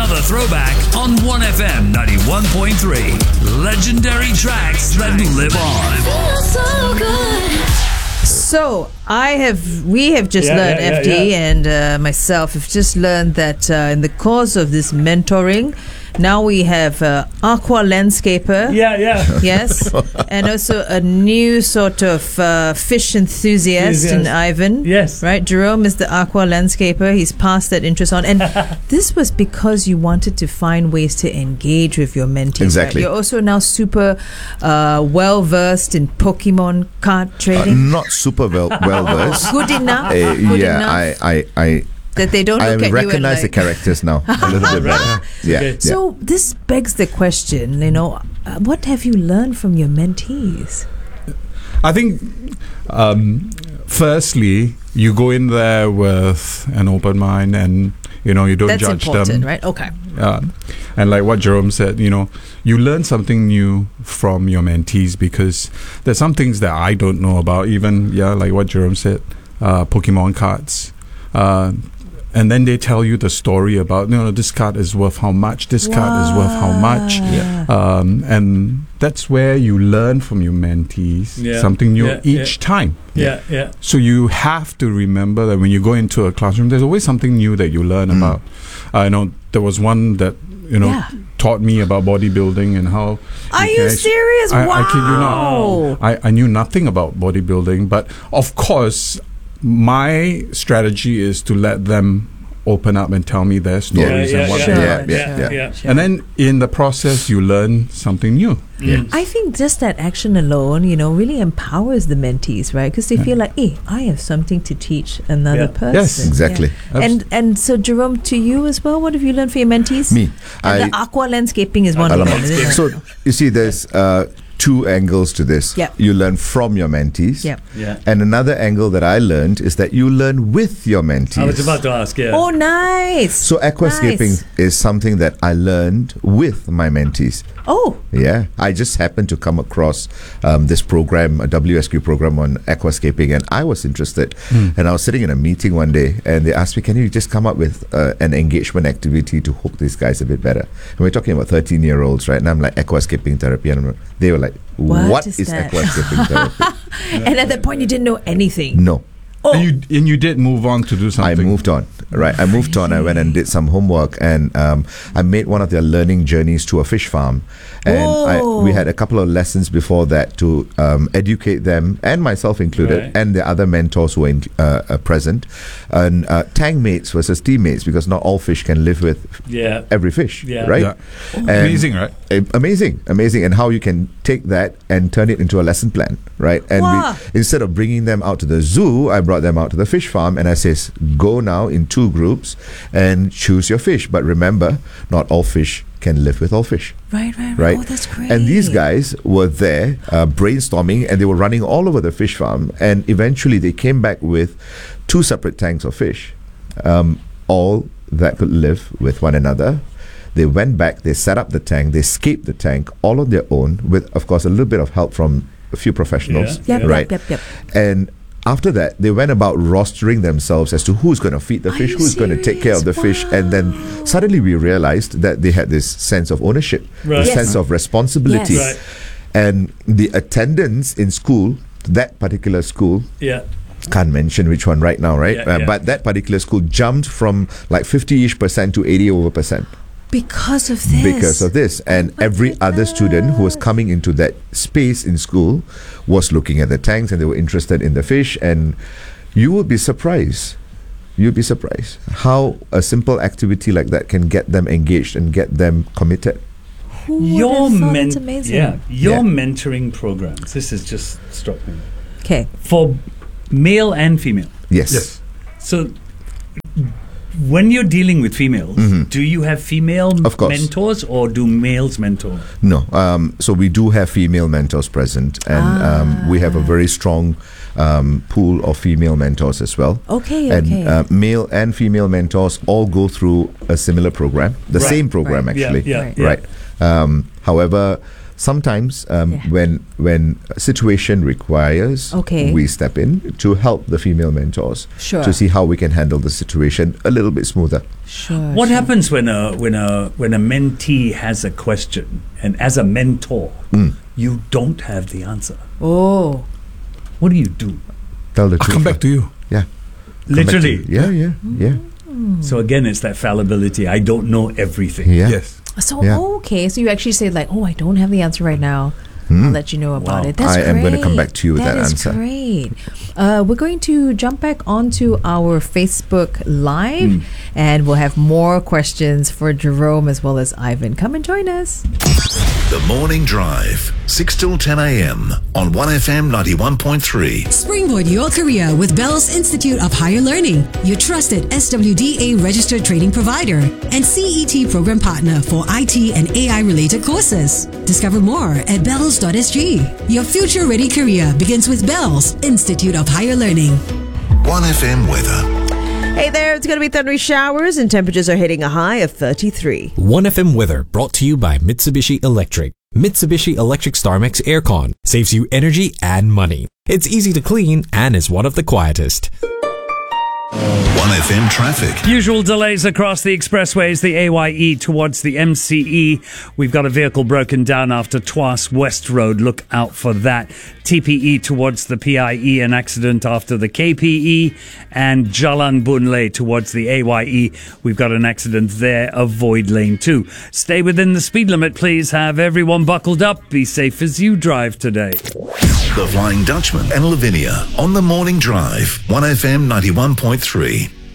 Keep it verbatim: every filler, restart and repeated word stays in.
another throwback on one F M ninety-one point three. Legendary tracks that live on. Feels so good. So I have, we have just Yeah, learned, yeah, yeah, F D yeah. and uh, myself have just learned that uh, in the course of this mentoring, now we have uh, Aqua Landscaper. Yeah, yeah. Yes, and also a new sort of uh, fish enthusiast in Enthusiast. Ivan. Yes. Right, Jerome is the aqua landscaper. He's passed that interest on, and this was because you wanted to find ways to engage with your mentees. Exactly. Right? You're also now super uh, well versed in Pokemon card Uh, trading. not super well well versed. Good enough. Uh, Good yeah, enough I, I, I, that they don't I look at you and recognize the like. characters now a little bit better. Yeah, Okay. yeah. So this begs the question, you know, uh, what have you learned from your mentees? I think, um, firstly, you go in there with an open mind, and you know you don't That's judge important, them. right? Okay. Uh, and like what Jerome said, you know, you learn something new from your mentees, because there's some things that I don't know about. Even yeah, like what Jerome said, uh, Pokemon cards. Uh, and then they tell you the story about, you know, this card is worth how much, this card is worth how much. Yeah. Um, and that's where you learn from your mentees Yeah. something new Yeah, each yeah. time. Yeah, yeah. So you have to remember that when you go into a classroom, there's always something new that you learn Mm. about. I know there was one that, you know, Yeah. taught me about bodybuilding and how... Are you you can actu- serious? I, wow. I kid you not. I, I knew nothing about bodybuilding, but of course, my strategy is to let them open up and tell me their stories Yeah, and yeah, what yeah, they yeah, like. yeah, yeah. yeah. Sure. And then in the process, you learn something new. Mm. I think just that action alone, you know, really empowers the mentees, right? Because they feel like, hey, I have something to teach another Yeah. person. Yes, exactly. Yeah. And and so, Jerome, to you as well, what have you learned for your mentees? Me, And I. the aqua landscaping is one of them. Alamak. isn't it? So you see, there's uh, two angles to this. Yep. You learn from your mentees. Yep. Yeah. And another angle that I learned is that you learn with your mentees. I was about to ask, yeah. Oh, nice. So aquascaping Nice. is something that I learned with my mentees. Oh, Yeah, I just happened to come across um, this program, a W S Q program on aquascaping, and I was interested. And I was sitting in a meeting one day, and they asked me, "Can you just come up with uh, an engagement activity to hook these guys a bit better?" And we're talking about thirteen-year-olds, right? And I'm like, aquascaping therapy, and I'm- they were like, What "What is is, that?" aquascaping therapy?" and at that point, you didn't know anything. No. Oh, And you and you did move on to do I something. moved on, right? I moved on. I went and did some homework, and um, I made one of their learning journeys to a fish farm. And I, we had a couple of lessons before that to um, educate them, and myself included, Right. and the other mentors who were in, uh, uh, present. And uh, tank mates versus teammates, because not all fish can live with Yeah. every fish, Yeah. right? Yeah. And- Amazing, right? Uh, amazing, amazing, and how you can take that and turn it into a lesson plan, right? And Wow. we, instead of bringing them out to the zoo, I brought them out to the fish farm, and I says, go now in two groups and choose your fish. But remember, not all fish can live with all fish, right, right, right. right? Oh, that's great. And these guys were there uh, brainstorming, and they were running all over the fish farm, and eventually they came back with two separate tanks of fish, um, all that could live with one another. They went back, they set up the tank, they scaped the tank all on their own, with, of course, a little bit of help from a few professionals, Yeah. Yep, right? yep, yep, yep. And after that, they went about rostering themselves as to who's going to feed the Are fish, you who's going to take care of the serious? fish. And then suddenly we realized that they had this sense of ownership, Right. a Yes. sense of responsibility. Yes. Right. And the attendance in school, that particular school, Yeah. can't mention which one right now, right? Yeah, uh, yeah. But that particular school jumped from like fifty-ish percent to eighty over percent Because of this. because of this. And Oh my every other student who was goodness. coming into that space in school was looking at the tanks, and they were interested in the fish. And you would be surprised. You'd be surprised how a simple activity like that can get them engaged and get them committed. Who would Your have thought? men- It's amazing. Yeah, your Yeah. mentoring programs. This has just struck me Okay. for male and female. Yes. Yes. So, when you're dealing with females, Mhm. do you have female Of course. mentors or do males mentor? No. Um, so we do have female mentors present, and um, we have a very strong um, pool of female mentors as well. Okay, And okay. uh, male and female mentors all go through a similar program, the Right. same program Right. actually. Yeah, yeah, Right. yeah. Right. Um, however, sometimes um, Yeah. when when a situation requires, Okay. we step in to help the female mentors Sure. to see how we can handle the situation a little bit smoother. Sure. What sure. happens when a when a when a mentee has a question, and as a mentor, Mm. you don't have the answer? Oh. What do you do? Tell the I'll truth. come back to you. Yeah. Come back to Literally. you. Yeah, yeah, yeah. So again, it's that fallibility. I don't know everything. Yeah. Yes. So Yeah. okay, so you actually say like, oh, I don't have the answer right now. Hmm. I'll let you know about Wow. it. That's I am great. gonna come back to you with that is answer. Great. Uh, we're going to jump back onto our Facebook Live, Hmm. and we'll have more questions for Jerome as well as Ivan. Come and join us. The Morning Drive, six till ten a.m. on one F M ninety-one point three. Springboard your career with Bell's Institute of Higher Learning, your trusted S W D A registered training provider and C E T program partner for I T and A I related courses. Discover more at bells dot s g. Your future ready career begins with Bell's Institute of Higher Learning. one F M weather. Hey there, it's going to be thundery showers and temperatures are hitting a high of thirty-three. one F M weather brought to you by Mitsubishi Electric. Mitsubishi Electric StarMax Aircon saves you energy and money. It's easy to clean and is one of the quietest. one F M traffic. Usual delays across the expressways, the A Y E towards the M C E. We've got a vehicle broken down after Tuas West Road. Look out for that. T P E towards the P I E, an accident after the K P E. And Jalan Boon towards the A Y E. We've got an accident there. Avoid lane two. Stay within the speed limit, please. Have everyone buckled up. Be safe as you drive today. The Flying Dutchman and Lavinia on the Morning Drive, one F M ninety-one point three.